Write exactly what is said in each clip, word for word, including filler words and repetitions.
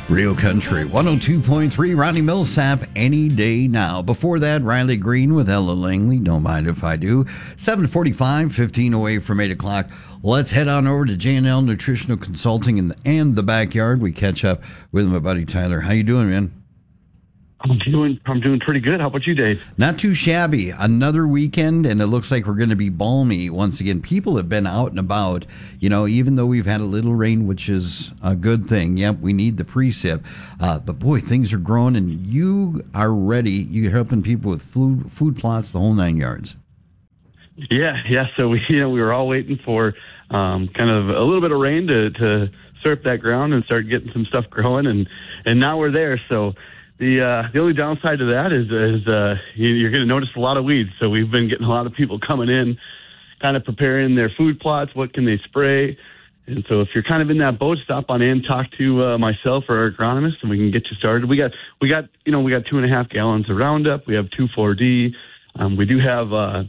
Real Country, one oh two point three, Ronnie Millsap, Any Day Now. Before that, Riley Green with Ella Langley, Don't Mind If I Do. seven forty-five, fifteen away from eight o'clock. Let's head on over to J and L Nutritional Consulting and, and the Backyard. We catch up with my buddy Tyler. How you doing, man? I'm doing I'm doing pretty good. How about you, Dave? Not too shabby. Another weekend, and it looks like we're going to be balmy once again. People have been out and about, you know, even though we've had a little rain, which is a good thing. Yep, we need the precip. Uh, but, boy, things are growing, and you are ready. You're helping people with food, food plots, the whole nine yards. Yeah, yeah. So, we you know, we were all waiting for um, kind of a little bit of rain to, to surf that ground and start getting some stuff growing, and, and now we're there. So, The uh, the only downside to that is is uh, you, you're going to notice a lot of weeds. So we've been getting a lot of people coming in, kind of preparing their food plots. What can they spray? And so if you're kind of in that boat, stop on in, talk to uh, myself or our agronomist, and we can get you started. We got we got you know we got two and a half gallons of Roundup. We have two four D. Um, we do have uh,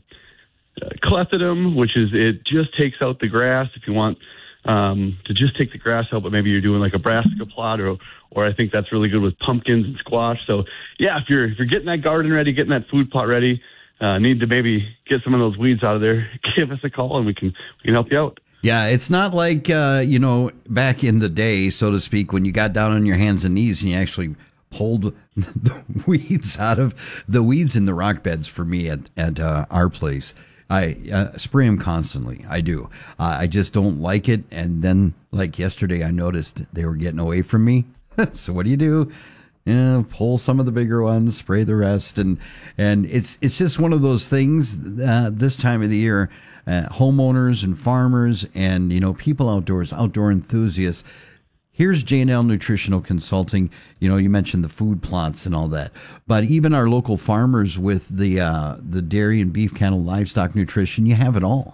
clethodim, which is it just takes out the grass. If you want um, to just take the grass out, but maybe you're doing like a brassica plot or or I think that's really good with pumpkins and squash. So, yeah, if you're if you're getting that garden ready, getting that food plot ready, uh, need to maybe get some of those weeds out of there, give us a call and we can we can help you out. Yeah, it's not like, uh, you know, back in the day, so to speak, when you got down on your hands and knees and you actually pulled the weeds out of the weeds in the rock beds for me at, at uh, our place. I uh, spray them constantly. I do. Uh, I just don't like it. And then, like yesterday, I noticed they were getting away from me. So what do you do? Yeah, pull some of the bigger ones, spray the rest, and and it's it's just one of those things. Uh, this time of the year, uh, homeowners and farmers, and you know people outdoors, outdoor enthusiasts. Here's J and L Nutritional Consulting. You know, you mentioned the food plots and all that, but even our local farmers with the uh, the dairy and beef, cattle, livestock nutrition, you have it all.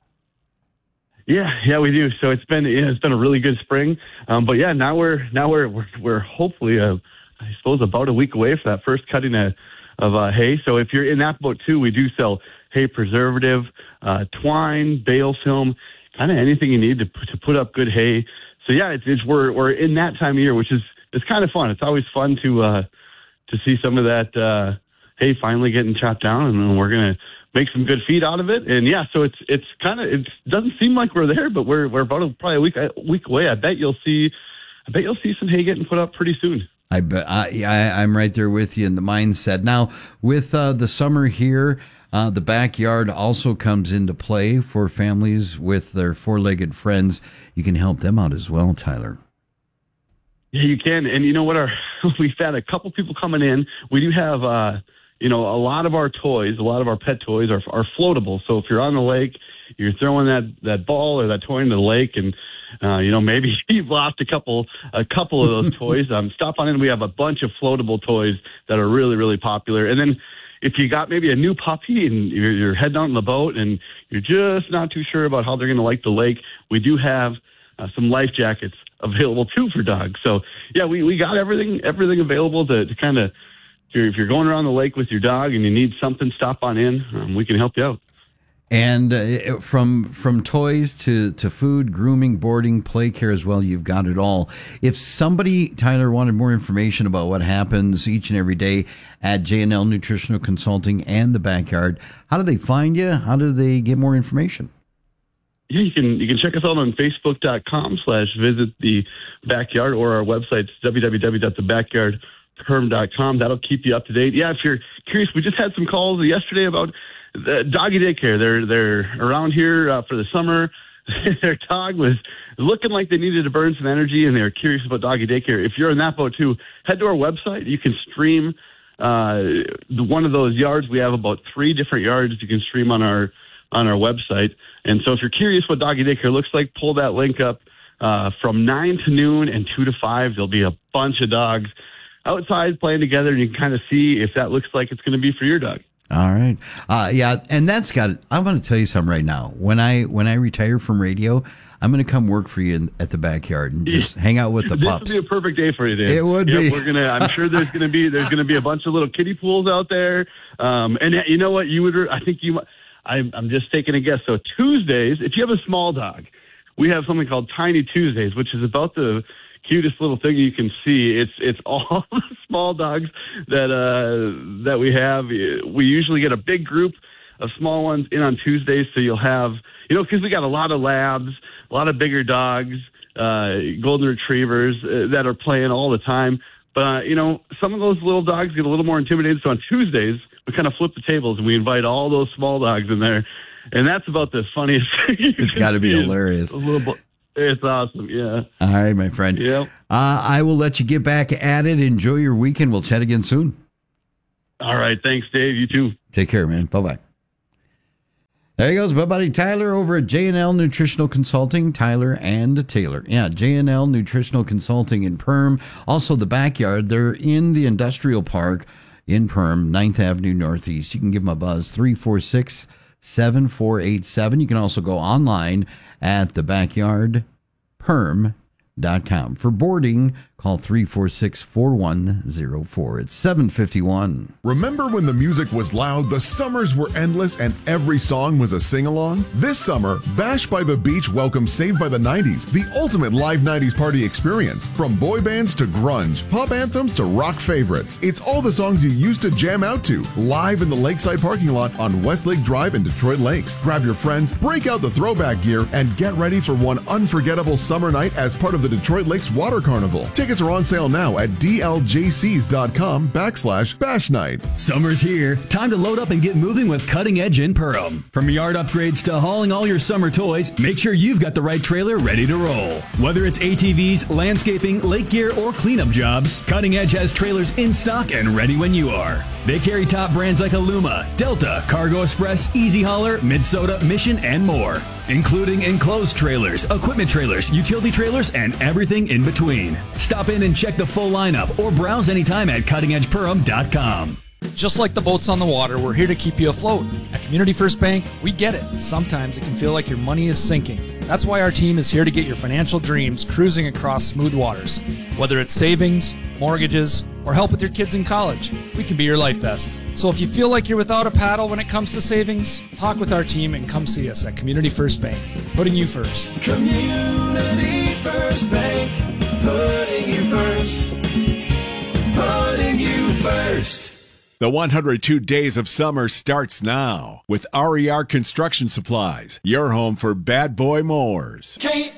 Yeah, yeah, we do. So it's been yeah, it's been a really good spring. Um, but yeah, now we're now we're we're, we're hopefully uh, I suppose about a week away for that first cutting of, of uh, hay. So if you're in that boat too, we do sell hay preservative, uh, twine, bale film, kind of anything you need to to put up good hay. So yeah, it's, it's we're we're in that time of year, which is it's kind of fun. It's always fun to uh, to see some of that uh, hay finally getting chopped down, and then we're gonna make some good feed out of it. And yeah, so it's it's kind of it doesn't seem like we're there, but we're we're about a, probably a week a week away. I bet you'll see, I bet you'll see some hay getting put up pretty soon. I bet I, I I'm right there with you in the mindset. Now with uh, the summer here, uh, the backyard also comes into play for families with their four-legged friends. You can help them out as well, Tyler. Yeah, you can. And you know what? Our we've had a couple people coming in. We do have. Uh, You know, a lot of our toys, a lot of our pet toys are are floatable. So if you're on the lake, you're throwing that, that ball or that toy into the lake, and uh, you know maybe you've lost a couple a couple of those toys. Um, stop on in. We have a bunch of floatable toys that are really really popular. And then if you got maybe a new puppy and you're, you're heading out on the boat and you're just not too sure about how they're going to like the lake, we do have uh, some life jackets available too for dogs. So yeah, we, we got everything everything available to, to kind of. If you're, if you're going around the lake with your dog and you need something, stop on in. Um, we can help you out. And uh, from from toys to, to food, grooming, boarding, play care as well, you've got it all. If somebody, Tyler, wanted more information about what happens each and every day at J and L Nutritional Consulting and the Backyard, how do they find you? How do they get more information? Yeah, you can you can check us out on Facebook.com slash visit the backyard, or our website's w w w dot the backyard perm dot com. That'll keep you up to date. Yeah, if you're curious, we just had some calls yesterday about the doggy daycare. They're they're around here uh, for the summer. Their dog was looking like they needed to burn some energy, and they were curious about doggy daycare. If you're in that boat too, head to our website. You can stream uh, one of those yards. We have about three different yards you can stream on our on our website. And so if you're curious what doggy daycare looks like, pull that link up. Uh, from nine to noon and two to five, there'll be a bunch of dogs outside playing together, and you can kind of see if that looks like it's going to be for your dog. All right. Uh, yeah, and that's got it. I'm going to tell you something right now. When I when I retire from radio, I'm going to come work for you in, at the backyard and just hang out with the this pups. This would be a perfect day for you, Dave. It would yep, be. We're gonna. I'm sure there's going to be there's going to be a bunch of little kiddie pools out there. Um, and you know what? You would. I think you. I, I'm just taking a guess. So Tuesdays, if you have a small dog, we have something called Tiny Tuesdays, which is about the cutest little thing you can see. It's it's all the small dogs that uh, that we have. We usually get a big group of small ones in on Tuesdays, so you'll have, you know, because we got a lot of labs, a lot of bigger dogs, uh, golden retrievers uh, that are playing all the time. But, uh, you know, some of those little dogs get a little more intimidated. So on Tuesdays, we kind of flip the tables and we invite all those small dogs in there. And that's about the funniest thing. It's got to be hilarious. A little bit. It's awesome, yeah. All right, my friend. Yep. Uh, I will let you get back at it. Enjoy your weekend. We'll chat again soon. All right. Thanks, Dave. You too. Take care, man. Bye-bye. There he goes, my buddy Tyler over at J and L Nutritional Consulting. Tyler and Taylor. Yeah, J and L Nutritional Consulting in Perm. Also, the Backyard. They're in the industrial park in Perm, ninth Avenue Northeast. You can give them a buzz, three four six, seven four eight seven. You can also go online at the backyard perm dot com. For boarding, call three four six, four one zero four. It's seven fifty-one. Remember when the music was loud, the summers were endless, and every song was a sing-along? This summer, Bash by the Beach welcomes Saved by the nineties, the ultimate live nineties party experience. From boy bands to grunge, pop anthems to rock favorites. It's all the songs you used to jam out to, live in the Lakeside parking lot on Westlake Drive in Detroit Lakes. Grab your friends, break out the throwback gear, and get ready for one unforgettable summer night as part of the Detroit Lakes Water Carnival. Tickets are on sale now at D L J Cs dot com backslash bash night. Summer's here. Time to load up and get moving with Cutting Edge in Perham. From yard upgrades to hauling all your summer toys, make sure you've got the right trailer ready to roll. Whether it's A T Vs, landscaping, lake gear, or cleanup jobs, Cutting Edge has trailers in stock and ready when you are. They carry top brands like Aluma, Delta, Cargo Express, Easy Hauler, Minnesota, Mission, and more, including enclosed trailers, equipment trailers, utility trailers, and everything in between. Stop in and check the full lineup or browse anytime at cutting edge perham dot com. Just like the boats on the water, we're here to keep you afloat. At Community First Bank, we get it. Sometimes it can feel like your money is sinking. That's why our team is here to get your financial dreams cruising across smooth waters. Whether it's savings, mortgages, or help with your kids in college, we can be your life vest. So if you feel like you're without a paddle when it comes to savings, talk with our team and come see us at Community First Bank, putting you first. Community First Bank, putting you first, putting you first. The one hundred two Days of Summer starts now with R E R Construction Supplies, your home for bad boy mowers. K